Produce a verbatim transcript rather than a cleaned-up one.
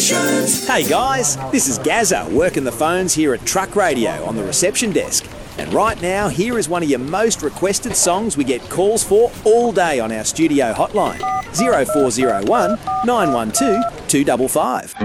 Stations. Hey guys, this is Gazza working the phones here at Truck Radio on the reception desk. And right now, here is one of your most requested songs we get calls for all day on our studio hotline, zero four zero one, nine one two, two five five.